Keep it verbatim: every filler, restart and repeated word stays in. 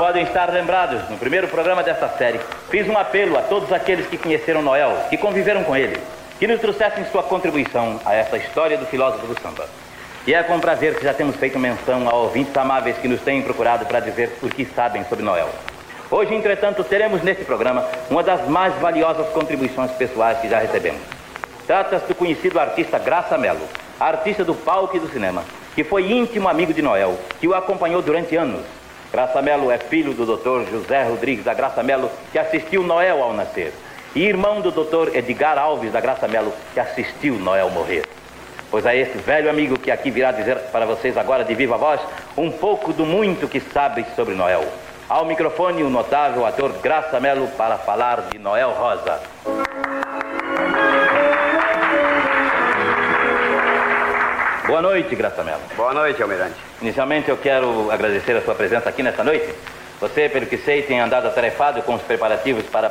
podem estar lembrados, no primeiro programa desta série, fiz um apelo a todos aqueles que conheceram Noel, que conviveram com ele, que nos trouxessem sua contribuição a esta história do filósofo do samba. E é com prazer que já temos feito menção a ouvintes amáveis que nos têm procurado para dizer o que sabem sobre Noel. Hoje, entretanto, teremos neste programa uma das mais valiosas contribuições pessoais que já recebemos. Trata-se do conhecido artista Graça Mello, artista do palco e do cinema, que foi íntimo amigo de Noel, que o acompanhou durante anos. Graça Mello é filho do doutor José Rodrigues da Graça Mello, que assistiu Noel ao nascer, e irmão do doutor Edgar Alves da Graça Mello, que assistiu Noel morrer. Pois é este velho amigo que aqui virá dizer para vocês agora de viva voz um pouco do muito que sabe sobre Noel. Ao microfone o notável ator Graça Mello para falar de Noel Rosa. Boa noite, Graça Mello. Boa noite, Almirante. Inicialmente eu quero agradecer a sua presença aqui nesta noite. Você, pelo que sei, tem andado atarefado com os preparativos para